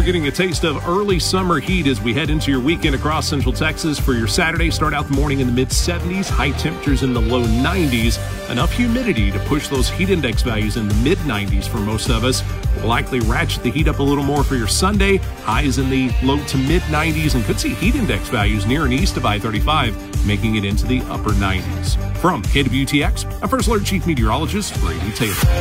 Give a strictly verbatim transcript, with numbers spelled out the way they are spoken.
getting a taste of early summer heat as we head into your weekend across Central Texas. For your Saturday, start out the morning in the mid seventies, high temperatures in the low nineties. Enough humidity to push those heat index values in the mid nineties for most of us. We'll likely ratchet the heat up a little more for your Sunday. Highs in the low to mid nineties, and could see heat index values near and east of I thirty-five, making it into the upper nineties. From K W T X, I'm First Alert Chief Meteorologist Brady Taylor.